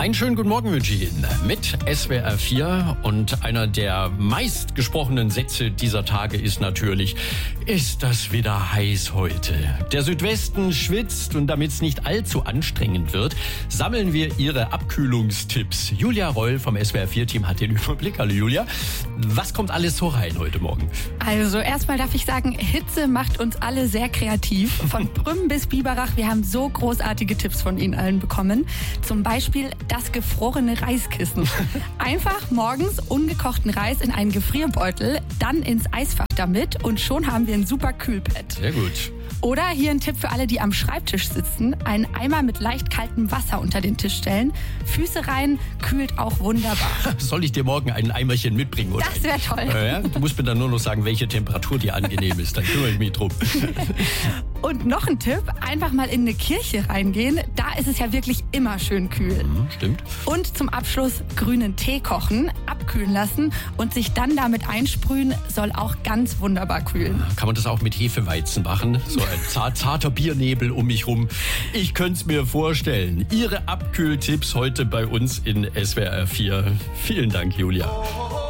Einen schönen guten Morgen wünsche ich Ihnen mit SWR 4 und einer der meistgesprochenen Sätze dieser Tage ist natürlich, ist das wieder heiß heute? Der Südwesten schwitzt und damit es nicht allzu anstrengend wird, sammeln wir Ihre Abkühlungstipps. Julia Reul vom SWR 4-Team hat den Überblick. Hallo Julia, was kommt alles so rein heute Morgen? Also erstmal darf ich sagen, Hitze macht uns alle sehr kreativ. Von Prüm bis Biberach, wir haben so großartige Tipps von Ihnen allen bekommen. Zum Beispiel das gefrorene Reiskissen. Einfach morgens ungekochten Reis in einen Gefrierbeutel, dann ins Eisfach damit und schon haben wir ein super Kühlpad. Sehr gut. Oder hier ein Tipp für alle, die am Schreibtisch sitzen. Einen Eimer mit leicht kaltem Wasser unter den Tisch stellen. Füße rein, kühlt auch wunderbar. Soll ich dir morgen ein Eimerchen mitbringen? Oder? Das wäre toll. Ja, du musst mir dann nur noch sagen, welche Temperatur dir angenehm ist. Dann kümmere ich mich drum. Und noch ein Tipp, einfach mal in eine Kirche reingehen. Da ist es ja wirklich immer schön kühl. Stimmt. Und zum Abschluss grünen Tee kochen, abkühlen lassen und sich dann damit einsprühen, soll auch ganz wunderbar kühlen. Kann man das auch mit Hefeweizen machen? So ein zarter Biernebel um mich rum. Ich könnte es mir vorstellen. Ihre Abkühltipps heute bei uns in SWR 4. Vielen Dank, Julia.